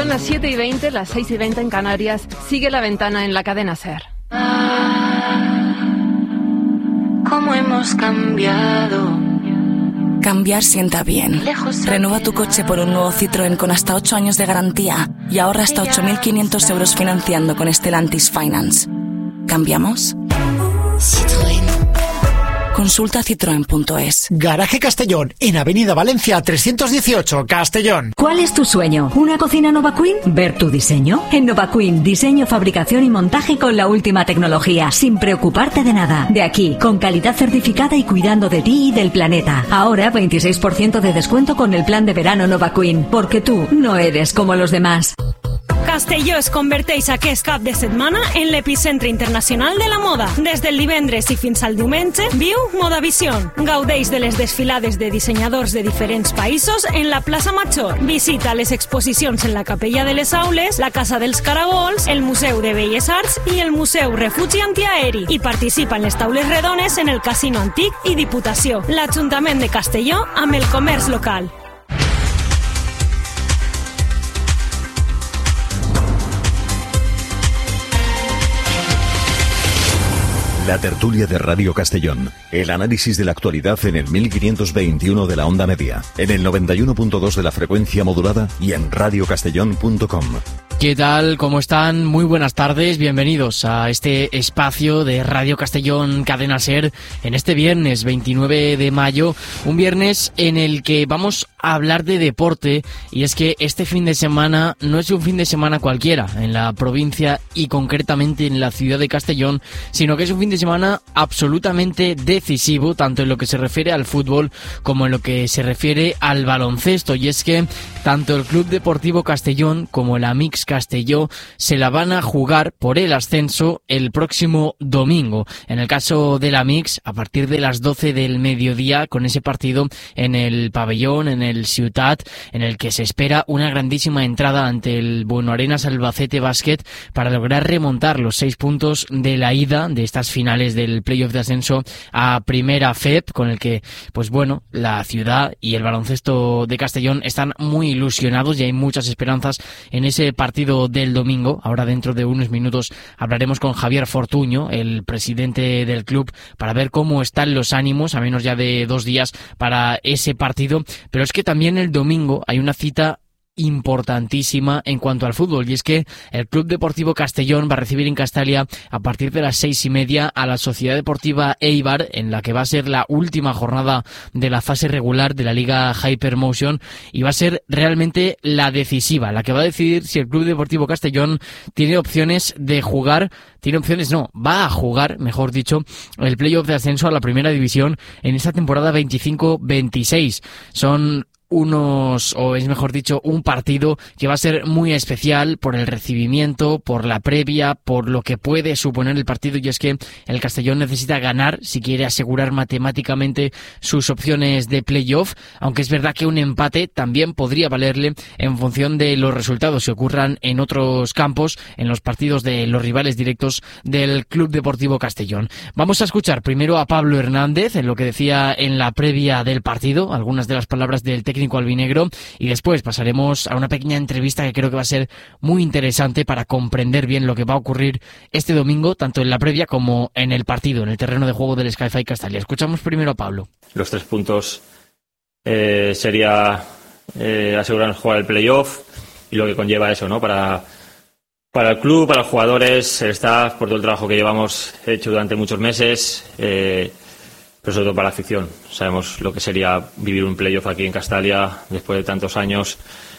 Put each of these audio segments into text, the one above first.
Son las 7:20, las 6:20 en Canarias. Sigue La Ventana en la cadena SER. ¿Cómo hemos cambiado? Cambiar sienta bien. Renueva tu coche por un nuevo Citroën con hasta 8 años de garantía y ahorra hasta 8.500 euros financiando con Stellantis Finance. ¿Cambiamos? Citroën. Consulta citroen.es. Garaje Castellón, en Avenida Valencia 318, Castellón. ¿Cuál es tu sueño? ¿Una cocina Nova Queen? ¿Ver tu diseño? En Nova Queen, diseño, fabricación y montaje con la última tecnología, sin preocuparte de nada. De aquí, con calidad certificada y cuidando de ti y del planeta. Ahora 26% de descuento con el plan de verano Nova Queen, porque tú no eres como los demás. Castelló es converteix aquest cap de setmana en l'epicentre internacional de la moda. Des del divendres i fins al diumenge, viu Modavision. Gaudeix de les desfilades de dissenyadors de diferents països en la plaça Major. Visita les exposicions en la Capella de les Aules, la Casa dels Caragols, el Museu de Belles Arts i el Museu Refugi Antiaeri. I participa en les taules redones en el Casino Antic i Diputació. L'Ajuntament de Castelló amb el comerç local. La tertulia de Radio Castellón. El análisis de la actualidad en el 1521 de la onda media, en el 91.2 de la frecuencia modulada y en radiocastellón.com. ¿Qué tal? ¿Cómo están? Muy buenas tardes. Bienvenidos a este espacio de Radio Castellón Cadena SER en este viernes 29 de mayo. Un viernes en el que vamos a hablar de deporte, y es que este fin de semana no es un fin de semana cualquiera en la provincia y concretamente en la ciudad de Castellón, sino que es un fin de semana absolutamente decisivo, tanto en lo que se refiere al fútbol como en lo que se refiere al baloncesto. Y es que tanto el Club Deportivo Castellón como el Amics Castelló se la van a jugar por el ascenso el próximo domingo. En el caso del Amics, a partir de las 12 del mediodía, con ese partido en el pabellón, en el Ciutat, en el que se espera una grandísima entrada ante el Buenoarenas Albacete Basket para lograr remontar los 6 puntos de la ida de estas finales del playoff de ascenso a Primera FEP, con el que, pues bueno, la ciudad y el baloncesto de Castellón están muy ilusionados y hay muchas esperanzas en ese partido del domingo. Ahora, dentro de unos minutos, hablaremos con Javier Fortuño, el presidente del club, para ver cómo están los ánimos a menos ya de 2 días para ese partido. Pero es que también el domingo hay una cita importantísima en cuanto al fútbol, y es que el Club Deportivo Castellón va a recibir en Castalia a partir de las 6:30 a la Sociedad Deportiva Eibar, en la que va a ser la última jornada de la fase regular de la Liga Hypermotion, y va a ser realmente la decisiva, la que va a decidir si el Club Deportivo Castellón tiene opciones de jugar, va a jugar, mejor dicho, el playoff de ascenso a la Primera División en esta temporada 25-26. Son un partido que va a ser muy especial por el recibimiento, por la previa, por lo que puede suponer el partido, y es que el Castellón necesita ganar si quiere asegurar matemáticamente sus opciones de playoff, aunque es verdad que un empate también podría valerle en función de los resultados que ocurran en otros campos, en los partidos de los rivales directos del Club Deportivo Castellón. Vamos a escuchar primero a Pablo Hernández en lo que decía en la previa del partido, algunas de las palabras del técnico albinegro, y después pasaremos a una pequeña entrevista que creo que va a ser muy interesante para comprender bien lo que va a ocurrir este domingo, tanto en la previa como en el partido, en el terreno de juego del Sky-Fi Castalia. Escuchamos primero a Pablo. Los 3 puntos sería asegurarnos jugar el playoff y lo que conlleva eso, ¿no? Para el club, para los jugadores, el staff, por todo el trabajo que llevamos hecho durante muchos meses, pero sobre todo para la afición. Sabemos lo que sería vivir un playoff aquí en Castalia después de tantos años,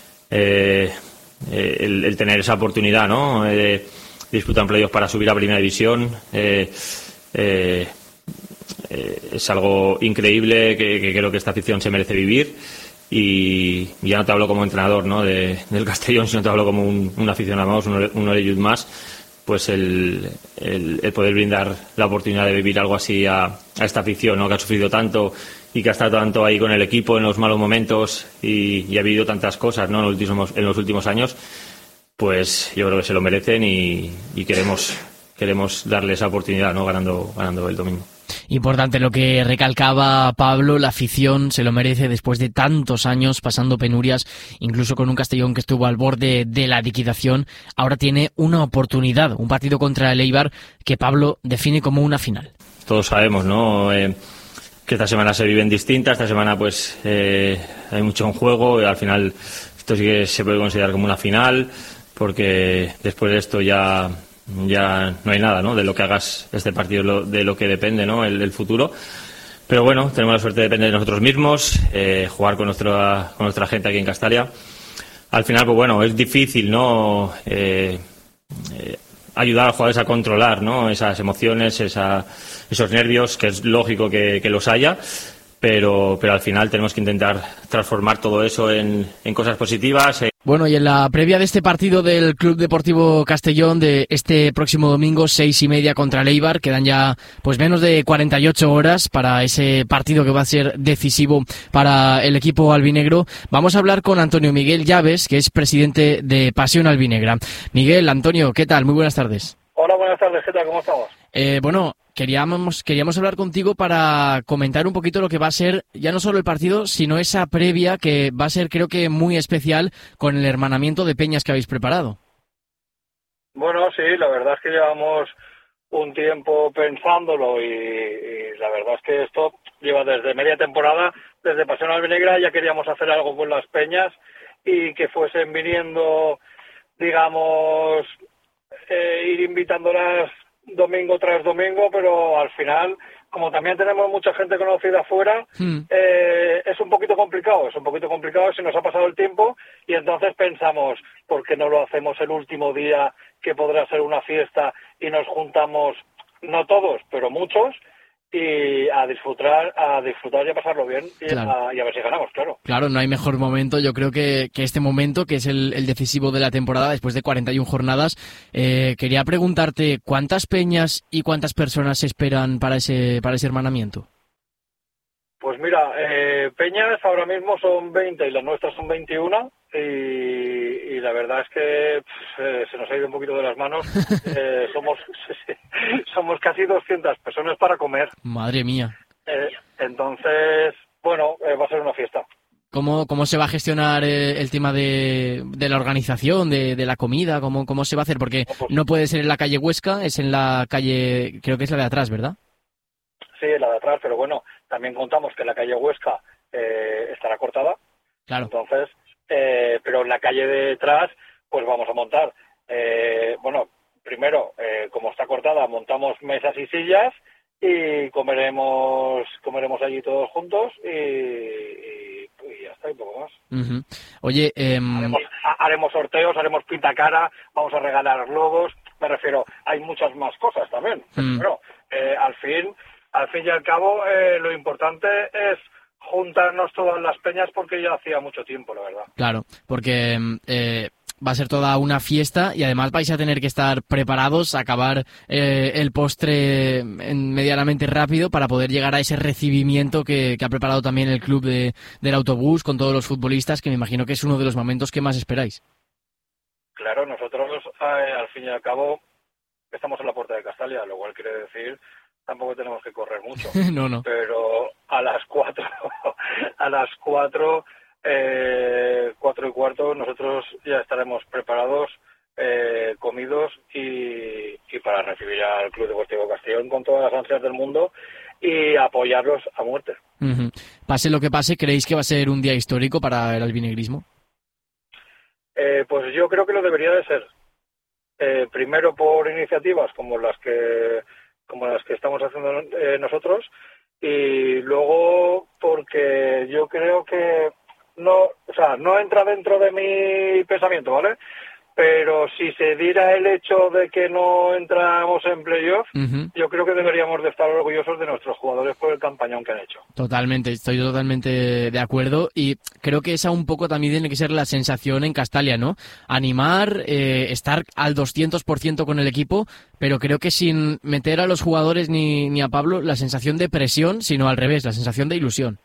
el tener esa oportunidad, ¿no? De disputar un playoff para subir a Primera División, es algo increíble que creo que esta afición se merece vivir. Y ya no te hablo como entrenador, ¿no? del Castellón, sino te hablo como un aficionado más, un orellut más. Pues el poder brindar la oportunidad de vivir algo así a esta afición, ¿no? Que ha sufrido tanto y que ha estado tanto ahí con el equipo en los malos momentos y ha vivido tantas cosas, ¿no? En los últimos años, pues yo creo que se lo merecen y queremos darle esa oportunidad, ¿no? Ganando el domingo. Importante lo que recalcaba Pablo, la afición se lo merece después de tantos años pasando penurias, incluso con un Castellón que estuvo al borde de la liquidación. Ahora tiene una oportunidad, un partido contra el Eibar que Pablo define como una final. Todos sabemos, ¿no? Que esta semana se viven distintas, esta semana pues hay mucho en juego y al final esto sí que se puede considerar como una final, porque después de esto ya no hay nada, ¿no? De lo que hagas este partido, de lo que depende, ¿no? El futuro. Pero bueno, tenemos la suerte de depender de nosotros mismos, jugar con nuestra gente aquí en Castalia. Al final, pues bueno, es difícil, ¿no? Ayudar a los jugadores a controlar, ¿no? Esas emociones, esos nervios, que es lógico que los haya, pero al final tenemos que intentar transformar todo eso en cosas positivas. Bueno, y en la previa de este partido del Club Deportivo Castellón de este próximo domingo, 6:30 contra el Eibar, quedan ya pues menos de 48 horas para ese partido que va a ser decisivo para el equipo albinegro. Vamos a hablar con Antonio Miguel Llaves, que es presidente de Pasión Albinegra. Miguel, Antonio, ¿qué tal? Muy buenas tardes. Hola, buenas tardes, ¿qué tal? ¿Cómo estamos? Bueno, queríamos hablar contigo para comentar un poquito lo que va a ser ya no solo el partido, sino esa previa que va a ser, creo que muy especial, con el hermanamiento de peñas que habéis preparado. Bueno, sí, la verdad es que llevamos un tiempo pensándolo y la verdad es que esto lleva desde media temporada, desde Pasión Albinegra ya queríamos hacer algo con las peñas y que fuesen viniendo, digamos, ir invitándolas domingo tras domingo, pero al final, como también tenemos mucha gente conocida afuera, es un poquito complicado, se nos ha pasado el tiempo y entonces pensamos, ¿por qué no lo hacemos el último día que podrá ser una fiesta y nos juntamos, no todos, pero muchos, y a disfrutar y a pasarlo bien y, claro. Y a ver si ganamos, claro. Claro, no hay mejor momento, yo creo que este momento, que es el decisivo de la temporada, después de 41 jornadas. Quería preguntarte, ¿cuántas peñas y cuántas personas se esperan para ese hermanamiento? Pues mira, peñas ahora mismo son 20 y las nuestras son 21 y la verdad es que se nos ha ido un poquito de las manos. Somos casi 200 personas para comer. Madre mía. Entonces, bueno, va a ser una fiesta. ¿Cómo se va a gestionar el tema de la organización, de la comida? ¿Cómo se va a hacer? Porque no puede ser en la calle Huesca, es en la calle, creo que es la de atrás, ¿verdad? Sí, la de atrás, pero bueno, también contamos que la calle Huesca estará cortada. Claro. Entonces, pero en la calle de atrás, pues vamos a montar. Bueno, primero, como está cortada, montamos mesas y sillas y comeremos allí todos juntos y ya está, y poco más. Uh-huh. Oye, haremos sorteos, haremos pintacara, vamos a regalar globos. Me refiero, hay muchas más cosas también. Pero al fin y al cabo, lo importante es juntarnos todas las peñas porque ya hacía mucho tiempo, la verdad. Claro, porque va a ser toda una fiesta y además vais a tener que estar preparados a acabar el postre medianamente rápido para poder llegar a ese recibimiento que ha preparado también el club del autobús con todos los futbolistas, que me imagino que es uno de los momentos que más esperáis. Claro, nosotros al fin y al cabo estamos en la puerta de Castalia, lo cual quiere decir tampoco tenemos que correr mucho. No. Pero a las 4 4:15 nosotros ya estaremos preparados, comidos y para recibir al Club Deportivo Castellón con todas las ansias del mundo y apoyarlos a muerte. Uh-huh. Pase lo que pase, ¿creéis que va a ser un día histórico para el albinegrismo? Pues yo creo que lo debería de ser. Primero por iniciativas como las que estamos haciendo nosotros y luego porque yo creo que no entra dentro de mi pensamiento, ¿vale? Pero si se diera el hecho de que no entramos en playoff, yo creo que deberíamos de estar orgullosos de nuestros jugadores por el campañón que han hecho. Totalmente, estoy totalmente de acuerdo y creo que esa un poco también tiene que ser la sensación en Castalia, ¿no? Animar, estar al 200% con el equipo, pero creo que sin meter a los jugadores ni a Pablo la sensación de presión, sino al revés, la sensación de ilusión.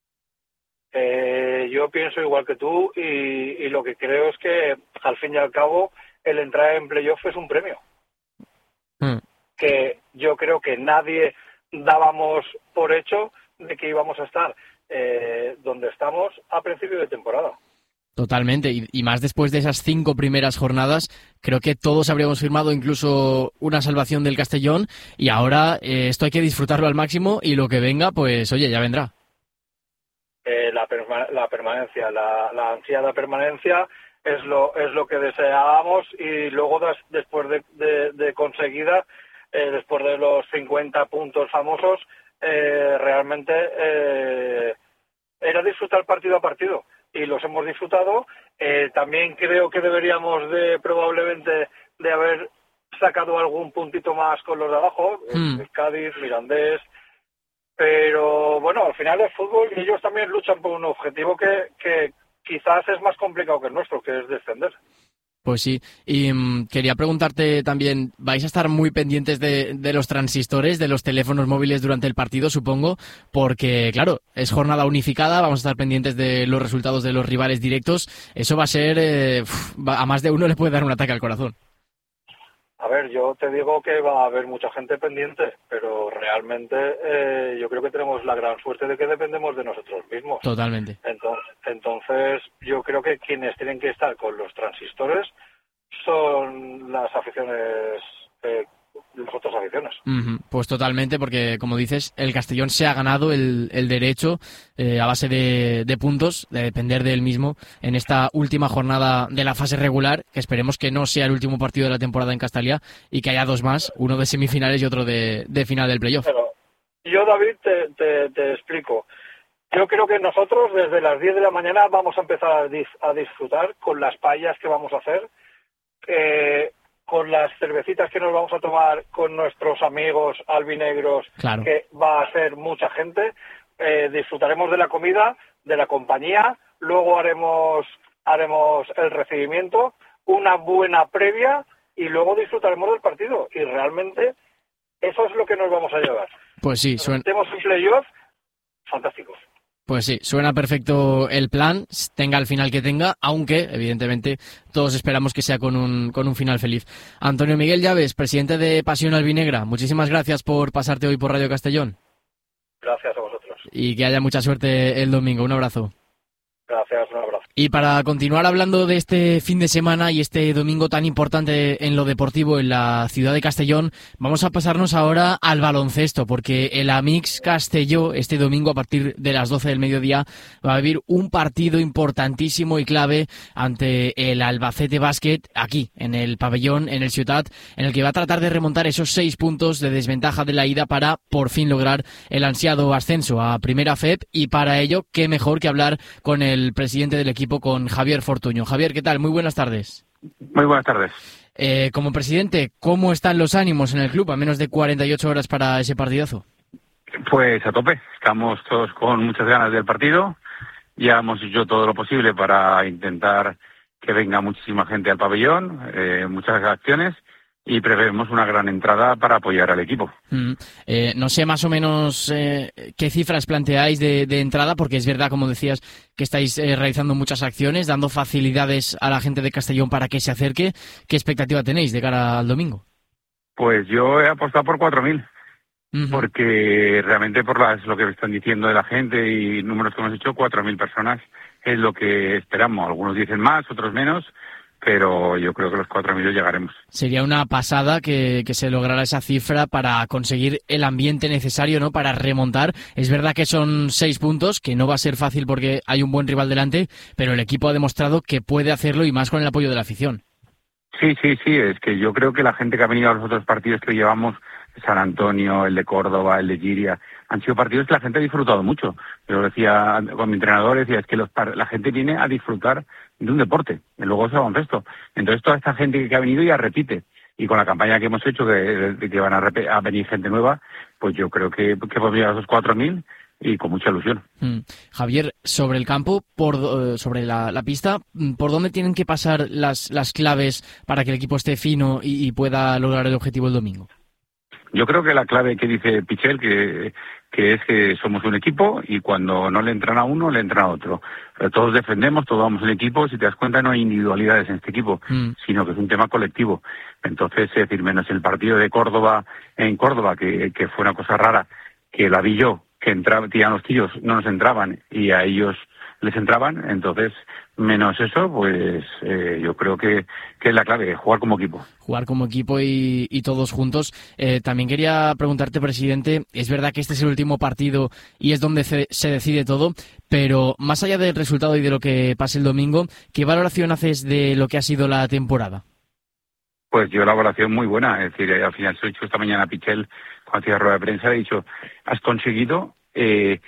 Yo pienso igual que tú y lo que creo es que al fin y al cabo el entrar en playoff es un premio que yo creo que nadie dábamos por hecho de que íbamos a estar donde estamos a principio de temporada. Totalmente, y más después de esas 5 primeras jornadas, creo que todos habríamos firmado incluso una salvación del Castellón, y ahora esto hay que disfrutarlo al máximo, y lo que venga, pues oye, ya vendrá. La permanencia, la ansiada permanencia es lo que deseábamos, y luego después de conseguida, después de los 50 puntos famosos, realmente era disfrutar partido a partido. Y los hemos disfrutado. También creo que deberíamos probablemente de haber sacado algún puntito más con los de abajo, el Cádiz, Mirandés, pero bueno, al final es fútbol y ellos también luchan por un objetivo que quizás es más complicado que el nuestro, que es descender. Pues sí, y quería preguntarte también, ¿vais a estar muy pendientes de los transistores, de los teléfonos móviles durante el partido, supongo? Porque, claro, es jornada unificada, vamos a estar pendientes de los resultados de los rivales directos. Eso va a ser, a más de uno le puede dar un ataque al corazón. A ver, yo te digo que va a haber mucha gente pendiente, pero realmente yo creo que tenemos la gran suerte de que dependemos de nosotros mismos. Totalmente. Entonces, yo creo que quienes tienen que estar con los transistores son las aficiones, las otras aficiones. Pues totalmente, porque como dices, el Castellón se ha ganado el derecho a base de puntos, de depender de él mismo en esta última jornada de la fase regular, que esperemos que no sea el último partido de la temporada en Castalia y que haya 2 más, uno de semifinales y otro de final del playoff. Pero yo, David, te explico. Yo creo que nosotros desde las 10 de la mañana vamos a empezar a disfrutar con las paellas que vamos a hacer, con las cervecitas que nos vamos a tomar con nuestros amigos albinegros, claro, que va a ser mucha gente. Disfrutaremos de la comida, de la compañía, luego haremos el recibimiento, una buena previa y luego disfrutaremos del partido. Y realmente eso es lo que nos vamos a llevar. Pues sí, tenemos un playoff fantástico. Pues sí, suena perfecto el plan, tenga el final que tenga, aunque, evidentemente, todos esperamos que sea con un final feliz. Antonio Miguel Llaves, presidente de Pasión Albinegra, muchísimas gracias por pasarte hoy por Radio Castellón. Gracias a vosotros. Y que haya mucha suerte el domingo. Un abrazo. Gracias, un abrazo. Y para continuar hablando de este fin de semana y este domingo tan importante en lo deportivo en la ciudad de Castellón, vamos a pasarnos ahora al baloncesto, porque el Amics Castelló este domingo a partir de las 12 del mediodía va a vivir un partido importantísimo y clave ante el Albacete Básquet aquí en el pabellón, en el Ciutat, en el que va a tratar de remontar esos 6 puntos de desventaja de la ida para por fin lograr el ansiado ascenso a Primera FEP, y para ello qué mejor que hablar con el presidente del equipo, con Javier Fortuño. Javier, ¿qué tal? Muy buenas tardes. Muy buenas tardes. Como presidente, ¿cómo están los ánimos en el club a menos de 48 horas para ese partidazo? Pues a tope. Estamos todos con muchas ganas del partido. Ya hemos hecho todo lo posible para intentar que venga muchísima gente al pabellón, muchas acciones, y prevemos una gran entrada para apoyar al equipo. No sé más o menos qué cifras planteáis de entrada, porque es verdad, como decías, que estáis realizando muchas acciones, dando facilidades a la gente de Castellón para que se acerque. ¿Qué expectativa tenéis de cara al domingo? Pues yo he apostado por 4.000, porque realmente por lo que están diciendo de la gente y números que hemos hecho, 4.000 personas es lo que esperamos. Algunos dicen más, otros menos, pero yo creo que los 4.000 llegaremos. Sería una pasada que se lograra esa cifra para conseguir el ambiente necesario, ¿no?, para remontar. Es verdad que son 6 puntos, que no va a ser fácil porque hay un buen rival delante, pero el equipo ha demostrado que puede hacerlo, y más con el apoyo de la afición. Sí, es que yo creo que la gente que ha venido a los otros partidos que llevamos, San Antonio, el de Córdoba, el de Giria, han sido partidos que la gente ha disfrutado mucho. Yo decía con mi entrenador, decía, es que la gente viene a disfrutar de un deporte, y luego es el baloncesto. Entonces toda esta gente que ha venido ya repite, y con la campaña que hemos hecho de que van a venir gente nueva, pues yo creo que podemos llegar a esos 4.000 y con mucha ilusión. Javier, sobre el campo, sobre la pista, ¿por dónde tienen que pasar las claves para que el equipo esté fino y pueda lograr el objetivo el domingo? Yo creo que la clave que dice Pichel, que es que somos un equipo, y cuando no le entran a uno, le entran a otro. Todos defendemos, todos vamos en equipo. Si te das cuenta, no hay individualidades en este equipo, sino que es un tema colectivo. Entonces, es decir, menos el partido de Córdoba, en Córdoba, que fue una cosa rara, que la vi yo, que a los tíos no nos entraban y a ellos les entraban, entonces menos eso, pues yo creo que es la clave, jugar como equipo. Jugar como equipo y todos juntos. También quería preguntarte, presidente, es verdad que este es el último partido y es donde se decide todo, pero más allá del resultado y de lo que pase el domingo, ¿qué valoración haces de lo que ha sido la temporada? Pues yo la valoración muy buena, es decir, al final se lo he dicho esta mañana a Pichel cuando hacía rueda de prensa, le he dicho, has conseguido que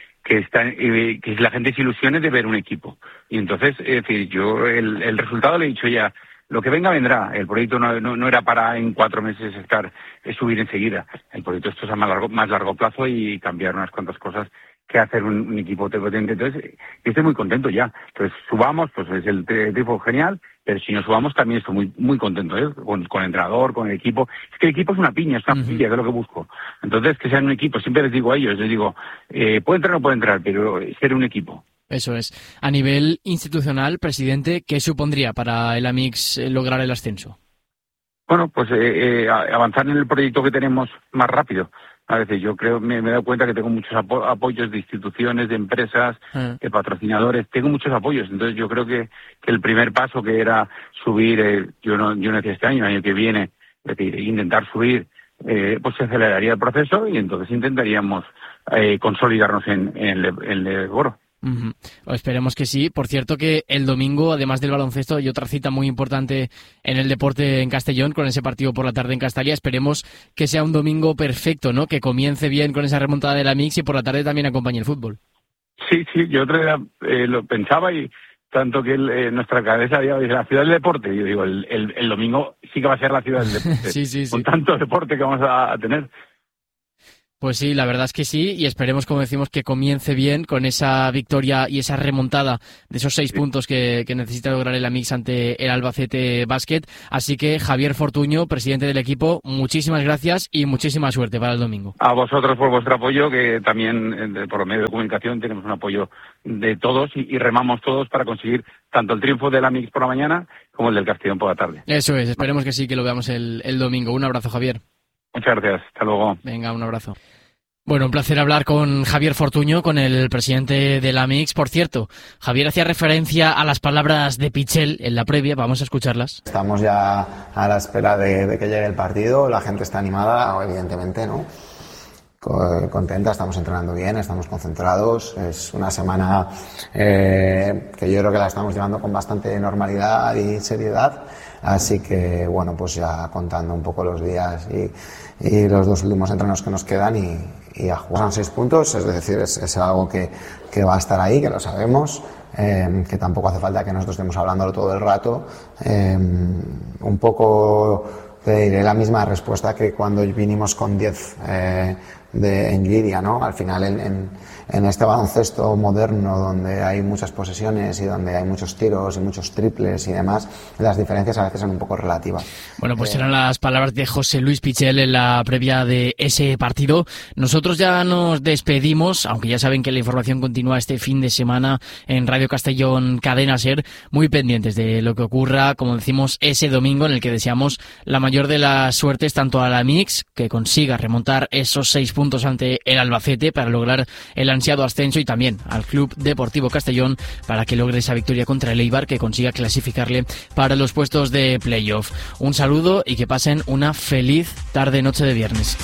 la gente se ilusione de ver un equipo. Y entonces, es decir, yo el resultado le he dicho ya, lo que venga vendrá. El proyecto no era para en 4 meses subir enseguida. El proyecto esto es a más largo plazo y cambiar unas cuantas cosas que hacer un equipo potente. Entonces, yo estoy muy contento ya. Entonces, subamos, pues es el tipo genial, pero si no subamos también estoy muy muy contento, con el entrenador, con el equipo. Es que el equipo es una piña, que es lo que busco. Entonces, que sean un equipo. Siempre les digo a ellos, puede entrar o no puede entrar, pero ser un equipo. Eso es. A nivel institucional, presidente, ¿qué supondría para el Amix lograr el ascenso? Bueno, pues avanzar en el proyecto que tenemos más rápido. A veces yo creo, me he dado cuenta que tengo muchos apoyos de instituciones, de empresas, de patrocinadores, tengo muchos apoyos. Entonces yo creo que el primer paso que era subir, yo no decía este año, el año que viene, es decir, intentar subir, pues se aceleraría el proceso y entonces intentaríamos consolidarnos en el Oro. Uh-huh. Esperemos que sí. Por cierto que el domingo, además del baloncesto, hay otra cita muy importante en el deporte en Castellón, con ese partido por la tarde en Castalia. Esperemos que sea un domingo perfecto, ¿no? Que comience bien con esa remontada de la Mix y por la tarde también acompañe el fútbol. Sí, yo otro día lo pensaba y tanto que nuestra cabeza dice la ciudad del deporte. Yo digo, el domingo sí que va a ser la ciudad del deporte. Sí. Con tanto deporte que vamos a tener. Pues sí, la verdad es que sí, y esperemos, como decimos, que comience bien con esa victoria y esa remontada de esos 6 puntos que necesita lograr el Amix ante el Albacete Basket. Así que, Javier Fortuño, presidente del equipo, muchísimas gracias y muchísima suerte para el domingo. A vosotros por vuestro apoyo, que también por los medios de comunicación tenemos un apoyo de todos y remamos todos para conseguir tanto el triunfo del Amix por la mañana como el del Castellón por la tarde. Eso es, esperemos que sí, que lo veamos el domingo. Un abrazo, Javier. Muchas gracias, hasta luego. Venga, un abrazo. Bueno, un placer hablar con Javier Fortuño, con el presidente de la Amix. Por cierto, Javier hacía referencia a las palabras de Pichel en la previa, vamos a escucharlas. Estamos ya a la espera de que llegue el partido, la gente está animada, evidentemente, ¿no? Contenta, estamos entrenando bien, estamos concentrados, es una semana que yo creo que la estamos llevando con bastante normalidad y seriedad, así que bueno, pues ya contando un poco los días y los 2 últimos entrenos que nos quedan y a jugar. Son 6 puntos, es decir, es algo que va a estar ahí, que lo sabemos, que tampoco hace falta que nosotros estemos hablándolo todo el rato, un poco te diré la misma respuesta que cuando vinimos con 10 en Liria, ¿no? Al final en este baloncesto moderno donde hay muchas posesiones y donde hay muchos tiros y muchos triples y demás, las diferencias a veces son un poco relativas. Bueno, pues eran las palabras de José Luis Pichel en la previa de ese partido. Nosotros ya nos despedimos, aunque ya saben que la información continúa este fin de semana en Radio Castellón Cadena SER, muy pendientes de lo que ocurra, como decimos, ese domingo, en el que deseamos la mayor de las suertes tanto a la Mix, que consiga remontar esos 6 puntos ante el Albacete para lograr el ansiado ascenso, y también al Club Deportivo Castellón para que logre esa victoria contra el Eibar, que consiga clasificarle para los puestos de playoff. Un saludo y que pasen una feliz tarde-noche de viernes.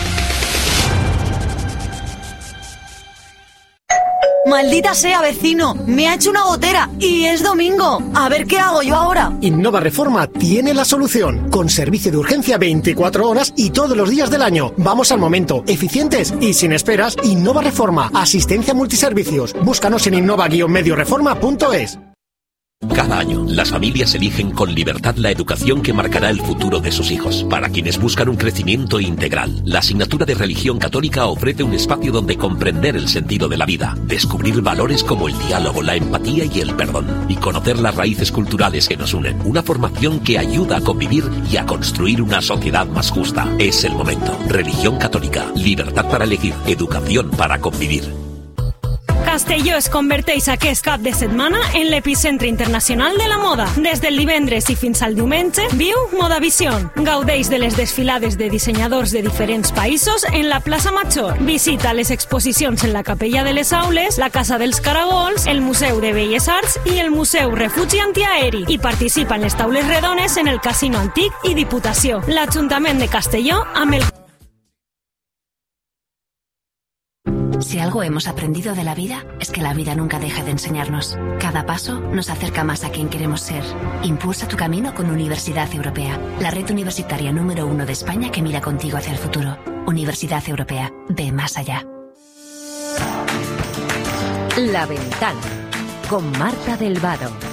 Maldita sea, vecino, me ha hecho una gotera y es domingo. A ver qué hago yo ahora. Innova Reforma tiene la solución, con servicio de urgencia 24 horas y todos los días del año. Vamos al momento, eficientes y sin esperas. Innova Reforma, asistencia multiservicios. Búscanos en innova-medioreforma.es. Cada año, las familias eligen con libertad la educación que marcará el futuro de sus hijos. Para quienes buscan un crecimiento integral, la asignatura de religión católica ofrece un espacio donde comprender el sentido de la vida, descubrir valores como el diálogo, la empatía y el perdón, y conocer las raíces culturales que nos unen. Una formación que ayuda a convivir y a construir una sociedad más justa. Es el momento. Religión católica, libertad para elegir, educación para convivir. Castelló es converteix aquest cap de setmana en l'epicentre internacional de la moda. Des del divendres i fins al diumenge, viu Modavision. Gaudeix de les desfilades de dissenyadors de diferents països en la plaça Major. Visita les exposicions en la Capella de les Aules, la Casa dels Caragols, el Museu de Belles Arts i el Museu Refugi Antiaeri. I participa en les taules redones en el Casino Antic i Diputació. L'Ajuntament de Castelló amb el... Si algo hemos aprendido de la vida, es que la vida nunca deja de enseñarnos. Cada paso nos acerca más a quien queremos ser. Impulsa tu camino con Universidad Europea, la red universitaria número 1 de España que mira contigo hacia el futuro. Universidad Europea, ve más allá. La Ventana, con Marta del Vado.